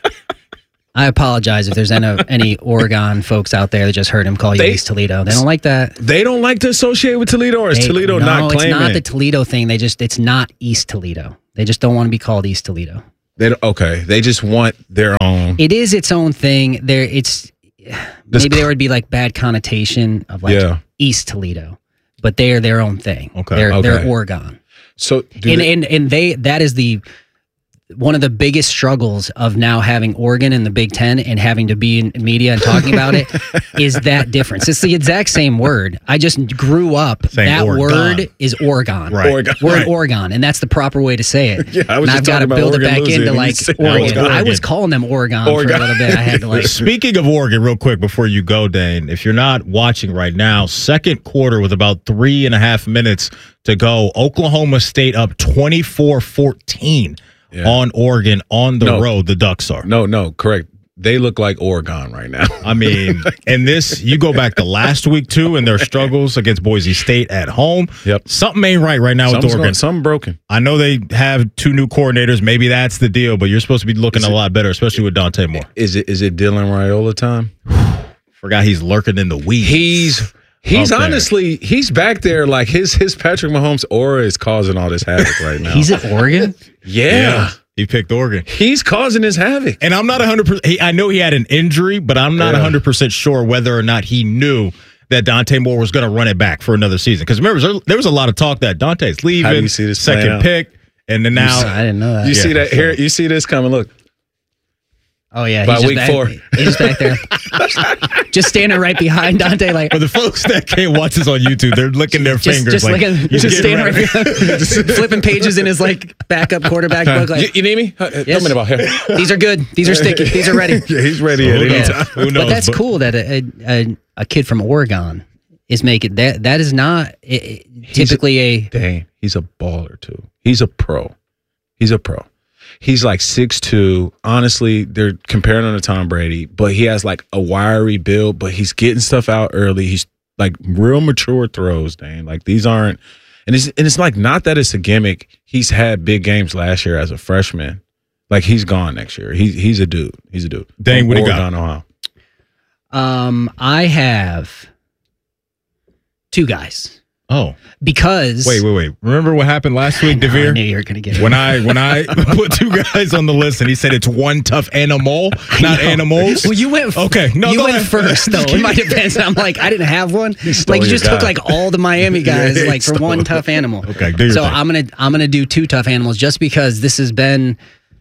I apologize if there's any Oregon folks out there that just heard him call you East Toledo. They don't like that. They don't like to associate with Toledo, or is Toledo not claiming? No, it's not the Toledo thing. It's not East Toledo. They just don't want to be called East Toledo. They just want their own. It is its own thing. Maybe there would be like bad connotation of East Toledo, but they are their own thing. Okay, they're Oregon. So that is one of the biggest struggles of now having Oregon in the Big Ten and having to be in media and talking about it is that difference. It's the exact same word. I just grew up. That word is Oregon. Right. We're in Oregon, and that's the proper way to say it. Yeah, I was and I've got to build it back into like Oregon. Oregon. I was calling them Oregon for a little bit. I had to like. Speaking of Oregon, real quick before you go, Dane, if you're not watching right now, second quarter with about 3.5 minutes to go, Oklahoma State up 24-14. On Oregon, on the road, the Ducks are. No, correct. They look like Oregon right now. I mean, and this, you go back to last week, too, and their struggles against Boise State at home. Yep. Something ain't right now with Oregon. Something broken. I know they have 2 new coordinators. Maybe that's the deal, but you're supposed to be looking a lot better, especially with Dante Moore. Is it Dylan Raiola time? Forgot he's lurking in the weeds. He's honestly, he's back there like his Patrick Mahomes aura is causing all this havoc right now. He's at Oregon? Yeah. He picked Oregon. He's causing his havoc. And I'm not 100%. I know he had an injury, but I'm not 100% sure whether or not he knew that Dante Moore was going to run it back for another season. Because remember, there was a lot of talk that Dante's leaving, how do you see this second pick, and then now. I didn't know that. You see that here? You see this coming? Look. Oh, yeah. By week 4. He's back there. Just standing right behind Dante. Like, for the folks that can't watch this on YouTube, they're licking their fingers. Just standing right behind, flipping pages in his like backup quarterback book. Like, you need me? Tell me about here. These are good. These are sticky. These are ready. Yeah, he's ready at any time. Who knows? But that's cool that a kid from Oregon is making that. That is not typically he's a baller, too. He's a pro. He's like 6'2". Honestly, they're comparing him to Tom Brady, but he has like a wiry build, but he's getting stuff out early. He's like real mature throws, Dane. Like these aren't, and it's like not that it's a gimmick. He's had big games last year as a freshman. Like he's gone next year. He's a dude. Dane, what do you got? Ohio. I have 2 guys. Oh, because wait. Remember what happened last week, Devere? I knew you were going to get it. When I put 2 guys on the list, and he said it's one tough animal, not animals. Well, you went. Okay, no, you went first though. In my defense, I'm like, I didn't have one. Like you just took like all the Miami guys, like for one tough animal. Okay, do your so thing. I'm gonna do 2 tough animals just because this has been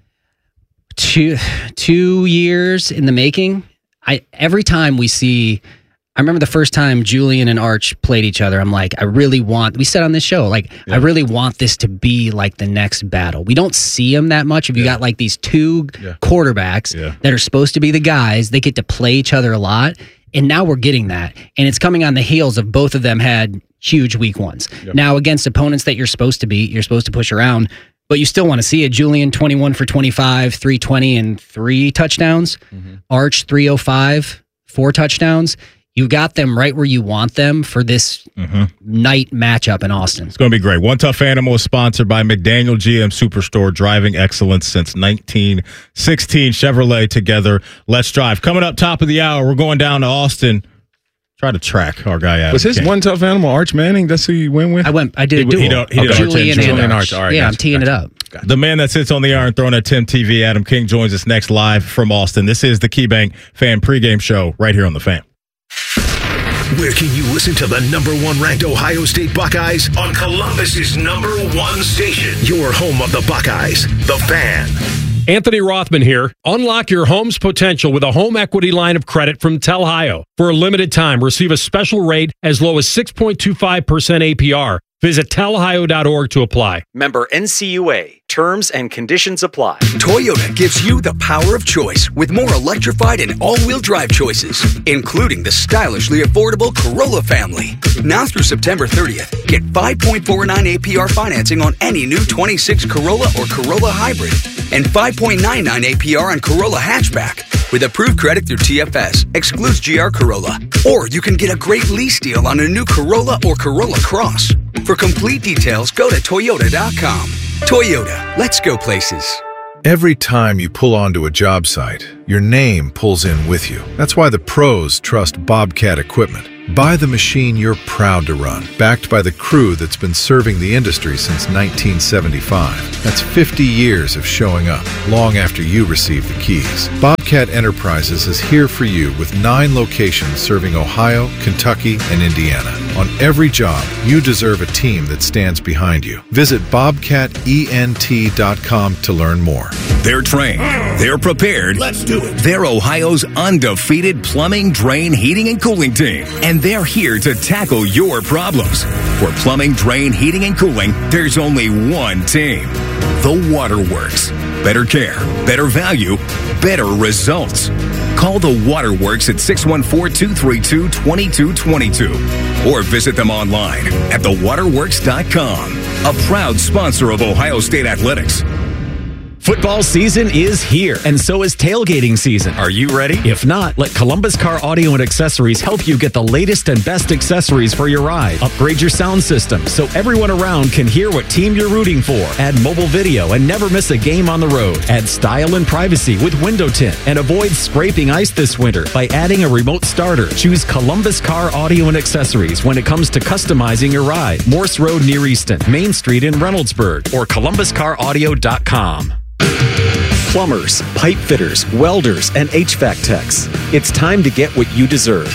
two years in the making. Every time we see. I remember the first time Julian and Arch played each other. I'm like, we said on this show, like, I really want this to be like the next battle. We don't see them that much. If you got like these 2 quarterbacks that are supposed to be the guys, they get to play each other a lot. And now we're getting that. And it's coming on the heels of both of them had huge week 1s. Now against opponents that you're supposed to beat, you're supposed to push around, but you still want to see it. Julian 21 for 25, 320 and 3 touchdowns. Arch 305, 4 touchdowns. You got them right where you want them for this night matchup in Austin. It's going to be great. One Tough Animal is sponsored by McDaniel GM Superstore, driving excellence since 1916. Chevrolet together. Let's drive. Coming up top of the hour, we're going down to Austin. Try to track our guy out. Was his one tough animal Arch Manning? That's who you went with? I did a duel. He did Julian Arch. All right, I'm teeing it up. The man that sits on the Iron Throne at Tim TV, Adam King, joins us next live from Austin. This is the KeyBank Fan Pregame Show right here on The Fan. Where can you listen to the #1 ranked Ohio State Buckeyes? On Columbus's #1 station. Your home of the Buckeyes, The Fan. Anthony Rothman here. Unlock your home's potential with a home equity line of credit from Telhio. For a limited time, receive a special rate as low as 6.25% APR. Visit telohio.org to apply. Member NCUA. Terms and conditions apply. Toyota gives you the power of choice with more electrified and all-wheel drive choices, including the stylishly affordable Corolla family. Now through September 30th, get 5.49 APR financing on any new 26 Corolla or Corolla Hybrid and 5.99 APR on Corolla Hatchback. With approved credit through TFS, excludes GR Corolla. Or you can get a great lease deal on a new Corolla or Corolla Cross. For complete details, go to Toyota.com. Toyota, let's go places. Every time you pull onto a job site, your name pulls in with you. That's why the pros trust Bobcat equipment. Buy the machine you're proud to run, backed by the crew that's been serving the industry since 1975. That's 50 years of showing up, long after you receive the keys. Bobcat Enterprises is here for you with 9 locations serving Ohio, Kentucky, and Indiana. On every job, you deserve a team that stands behind you. Visit bobcatent.com to learn more. They're trained. They're prepared. Let's do it. They're Ohio's undefeated plumbing, drain, heating, and cooling team. And they're here to tackle your problems. For plumbing, drain, heating, and cooling, there's only one team. The Waterworks. Better care, better value, better results. Call the Waterworks at 614-232-2222 or visit them online at thewaterworks.com. A proud sponsor of Ohio State Athletics. Football season is here, and so is tailgating season. Are you ready? If not, let Columbus Car Audio and Accessories help you get the latest and best accessories for your ride. Upgrade your sound system so everyone around can hear what team you're rooting for. Add mobile video and never miss a game on the road. Add style and privacy with window tint and avoid scraping ice this winter by adding a remote starter. Choose Columbus Car Audio and Accessories when it comes to customizing your ride. Morse Road near Easton, Main Street in Reynoldsburg, or columbuscaraudio.com. Plumbers, pipe fitters, welders, and HVAC techs. It's time to get what you deserve.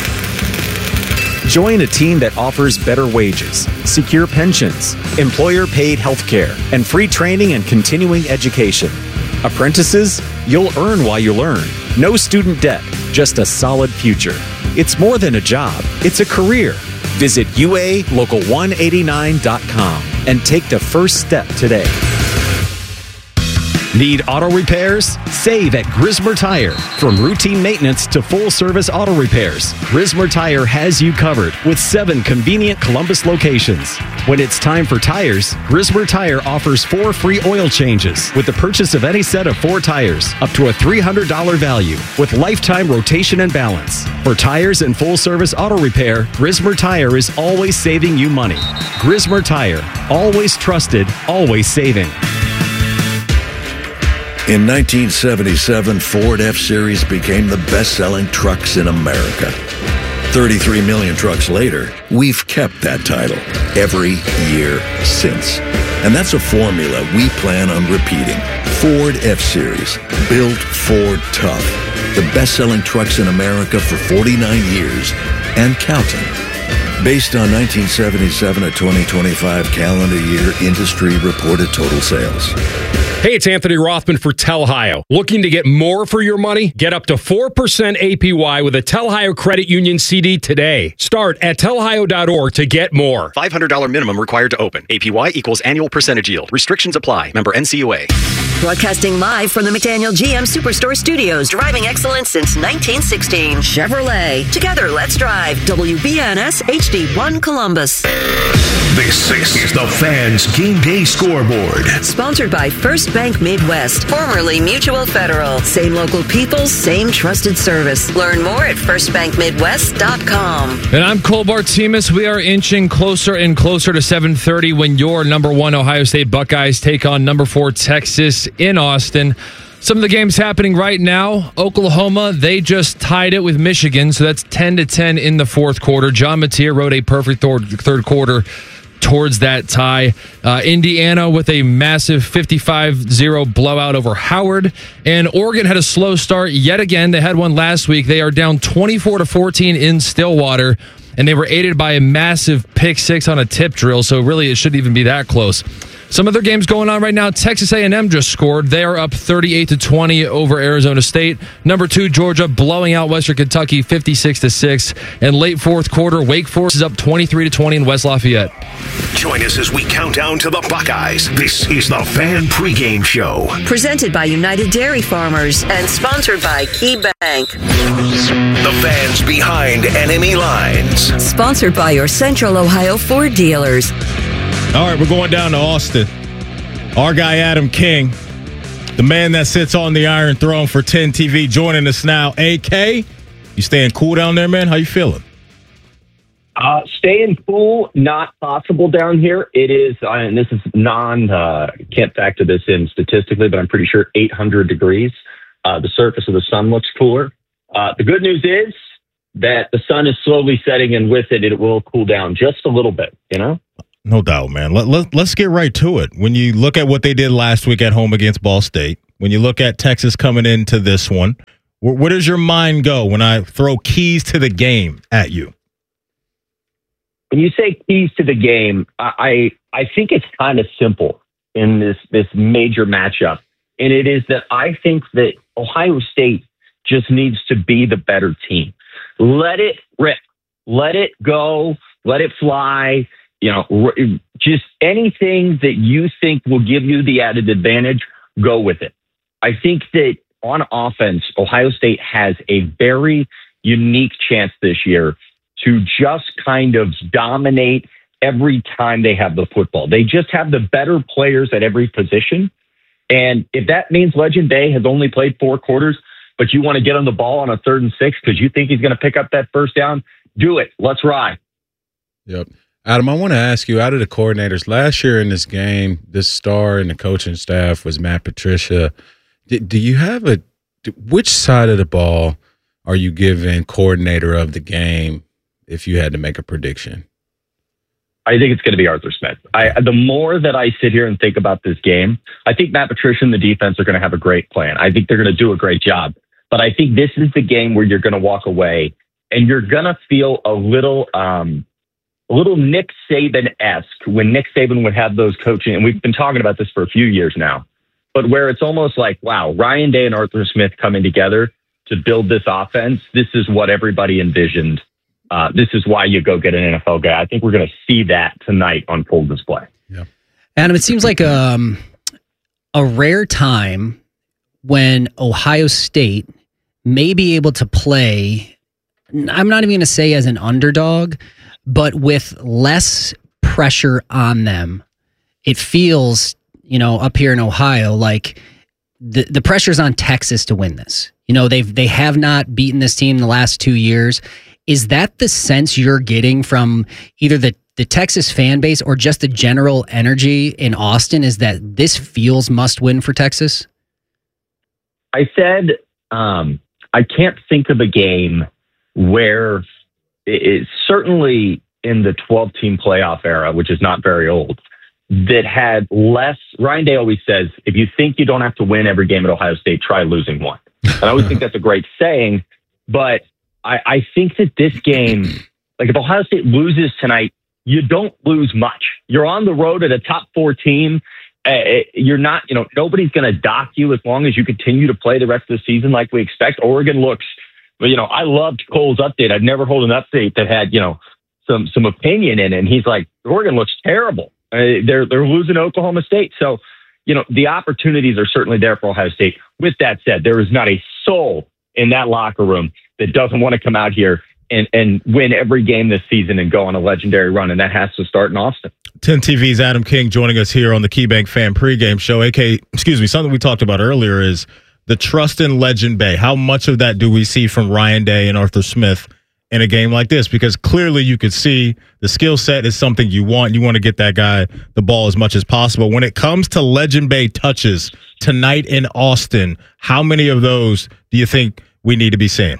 Join a team that offers better wages, secure pensions, employer-paid health care, and free training and continuing education. Apprentices? You'll earn while you learn. No student debt, just a solid future. It's more than a job, it's a career. Visit UALocal189.com and take the first step today. Need auto repairs? Save at Grismer Tire. From routine maintenance to full-service auto repairs, Grismer Tire has you covered with 7 convenient Columbus locations. When it's time for tires, Grismer Tire offers 4 free oil changes with the purchase of any set of 4 tires, up to a $300 value, with lifetime rotation and balance. For tires and full-service auto repair, Grismer Tire is always saving you money. Grismer Tire, always trusted, always saving. In 1977, Ford F-Series became the best-selling trucks in America. 33 million trucks later, we've kept that title every year since. And that's a formula we plan on repeating. Ford F-Series, built Ford tough. The best-selling trucks in America for 49 years and counting. Based on 1977 to 2025 calendar year industry reported total sales. Hey, it's Anthony Rothman for Tel-Ohio. Looking to get more for your money? Get up to 4% APY with a Tel-Ohio Credit Union CD today. Start at telohio.org to get more. $500 minimum required to open. APY equals annual percentage yield. Restrictions apply. Member NCUA. Broadcasting live from the McDaniel GM Superstore Studios. Driving excellence since 1916. Chevrolet. Together, let's drive. WBNS HD1 Columbus. This is the Fans Game Day Scoreboard. Sponsored by First Bank Midwest, formerly Mutual Federal. Same local people, same trusted service. Learn more at firstbankmidwest.com. And I'm Cole Bartimus. We are inching closer and closer to 7:30 when your number 1 Ohio State Buckeyes take on number 4 Texas in Austin. Some of the games happening right now. Oklahoma, they just tied it with Michigan, so that's 10-10 in the fourth quarter. John Mateer wrote a perfect third quarter towards that tie. Indiana with a massive 55-0 blowout over Howard. And Oregon had a slow start yet again. They had one last week. They are down 24-14 in Stillwater, and they were aided by a massive pick 6 on a tip drill, so really it shouldn't even be that close. Some other games going on right now. Texas A&M just scored. They are up 38-20 over Arizona State. Number 2, Georgia blowing out Western Kentucky 56-6. And late fourth quarter, Wake Forest is up 23-20 in West Lafayette. Join us as we count down to the Buckeyes. This is the Fan Pregame Show. Presented by United Dairy Farmers and sponsored by KeyBank. The fans behind enemy lines. Sponsored by your Central Ohio Ford dealers. All right, we're going down to Austin. Our guy, Adam King, the man that sits on the Iron Throne for 10 TV, joining us now. AK, you staying cool down there, man? How you feeling? Staying cool, not possible down here. It is, and this is can't factor this in statistically, but I'm pretty sure 800 degrees. The surface of the sun looks cooler. The good news is that the sun is slowly setting, and with it, it will cool down just a little bit, you know? No doubt, man. Let's get right to it. When you look at what they did last week at home against Ball State, when you look at Texas coming into this one, where does your mind go when I throw keys to the game at you? When you say keys to the game, I think it's kind of simple in this major matchup. And it is that I think that Ohio State just needs to be the better team. Let it rip. Let it go. Let it fly. You know, just anything that you think will give you the added advantage, go with it. I think that on offense, Ohio State has a very unique chance this year to just kind of dominate every time they have the football. They just have the better players at every position. And if that means Legend Bay has only played 4 quarters, but you want to get on the ball on a 3rd and 6 because you think he's going to pick up that first down, do it. Let's ride. Yep. Adam, I want to ask you, out of the coordinators, last year in this game, this star in the coaching staff was Matt Patricia. Do you have which side of the ball are you giving coordinator of the game if you had to make a prediction? I think it's going to be Arthur Smith. The more that I sit here and think about this game, I think Matt Patricia and the defense are going to have a great plan. I think they're going to do a great job. But I think this is the game where you're going to walk away and you're going to feel a little Nick Saban-esque when Nick Saban would have those coaching, and we've been talking about this for a few years now, but where it's almost like, wow, Ryan Day and Arthur Smith coming together to build this offense. This is what everybody envisioned. This is why you go get an NFL guy. I think we're going to see that tonight on full display. Yeah. Adam, it seems like a rare time when Ohio State may be able to play, I'm not even going to say as an underdog, but with less pressure on them. It feels, up here in Ohio, like the pressure's on Texas to win this. They have not beaten this team in the last 2 years. Is that the sense you're getting from either the Texas fan base or just the general energy in Austin, is that this feels must win for Texas? I said, I can't think of a game where it's certainly in the 12-team playoff era, which is not very old, that had less. Ryan Day always says, if you think you don't have to win every game at Ohio State, try losing one. And I always think that's a great saying, but I think that this game, like if Ohio State loses tonight, you don't lose much. You're on the road at a top 4 team. You're not, nobody's going to dock you as long as you continue to play the rest of the season like we expect. Oregon looks, I loved Cole's update. I'd never hold an update that had, some opinion in it. And he's like, Oregon looks terrible. They're losing to Oklahoma State. So, the opportunities are certainly there for Ohio State. With that said, there is not a soul in that locker room that doesn't want to come out here and win every game this season and go on a legendary run. And that has to start in Austin. 10 TV's Adam King joining us here on the KeyBank Fan Pregame Show. Something we talked about earlier is the trust in Legend Bay. How much of that do we see from Ryan Day and Arthur Smith in a game like this? Because clearly you could see the skill set is something you want. You want to get that guy the ball as much as possible. When it comes to Legend Bay touches tonight in Austin, how many of those do you think we need to be seeing?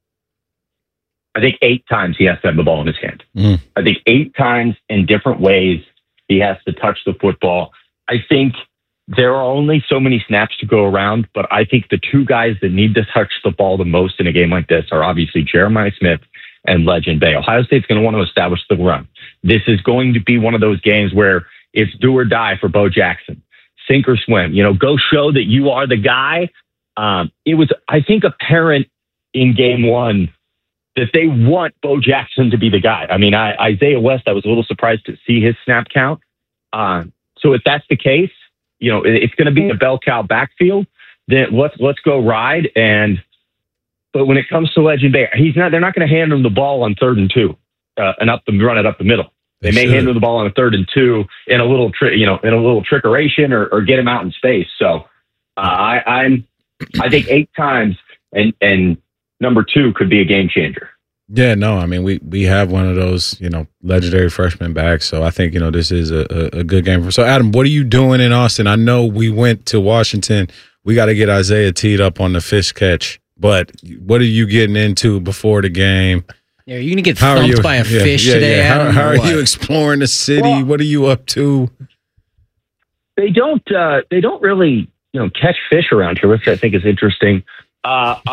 I think 8 times he has to have the ball in his hand. I think 8 times in different ways he has to touch the football. I think there are only so many snaps to go around, but I think the 2 guys that need to touch the ball the most in a game like this are obviously Jeremiah Smith and Legend Bay. Ohio State's going to want to establish the run. This is going to be one of those games where it's do or die for Bo Jackson. Sink or swim. Go show that you are the guy. It was, I think, apparent in game one that they want Bo Jackson to be the guy. I mean, Isaiah West, I was a little surprised to see his snap count. So if that's the case, it's going to be a bell cow backfield. Then let's go ride. But when it comes to Legend Bay, they're not going to hand him the ball on 3rd and 2 and run it up the middle. They may hand him the ball on a 3rd and 2 in a little trickeration or get him out in space. So I think 8 times and number 2 could be a game changer. Yeah, no, I mean, we have one of those, legendary freshman backs. So I think, this is a good game. So, Adam, what are you doing in Austin? I know we went to Washington. We got to get Isaiah teed up on the fish catch. But what are you getting into before the game? Yeah, you're going to get thumped by a fish today, Adam? How are you exploring the city? Well, what are you up to? They don't really, catch fish around here, which I think is interesting.